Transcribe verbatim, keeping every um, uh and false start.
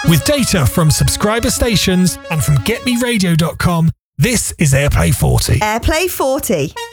With data from subscriber stations and from get me radio dot com, this is AirPlay forty. AirPlay forty.